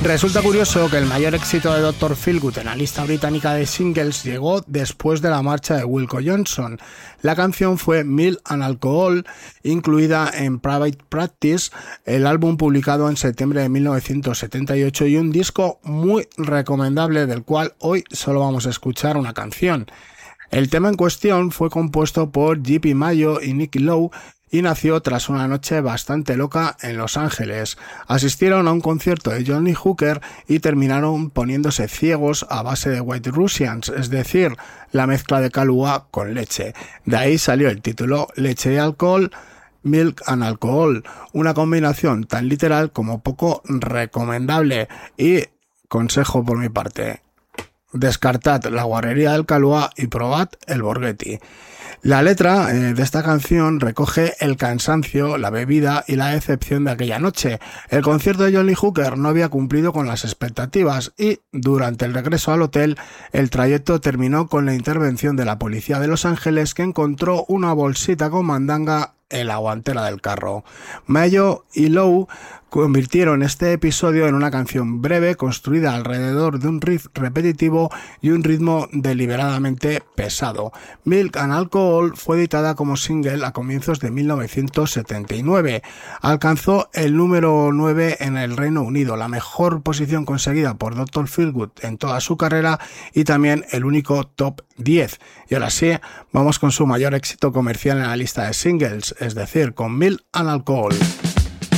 Resulta curioso que el mayor éxito de Dr. Feelgood en la lista británica de singles llegó después de la marcha de Wilco Johnson. La canción fue Milk and Alcohol, incluida en Private Practice, el álbum publicado en septiembre de 1978 y un disco muy recomendable del cual hoy solo vamos a escuchar una canción. El tema en cuestión fue compuesto por J.P. Mayo y Nicky Lowe y nació tras una noche bastante loca en Los Ángeles. Asistieron a un concierto de John Lee Hooker y terminaron poniéndose ciegos a base de White Russians, es decir, la mezcla de Kahlua con leche. De ahí salió el título Leche y alcohol, Milk and Alcohol, una combinación tan literal como poco recomendable y, consejo por mi parte, descartad la guarrería del Kahlua y probad el Borghetti. La letra de esta canción recoge el cansancio, la bebida y la decepción de aquella noche. El concierto de John Lee Hooker no había cumplido con las expectativas y, durante el regreso al hotel, el trayecto terminó con la intervención de la policía de Los Ángeles, que encontró una bolsita con mandanga en la guantera del carro. Mayo y Lowe convirtieron este episodio en una canción breve construida alrededor de un riff repetitivo y un ritmo deliberadamente pesado. Milk and Alcohol fue editada como single a comienzos de 1979. Alcanzó el número 9 en el Reino Unido, la mejor posición conseguida por Dr. Feelgood en toda su carrera y también el único top 10. Y ahora sí, vamos con su mayor éxito comercial en la lista de singles, es decir, con Milk and Alcohol.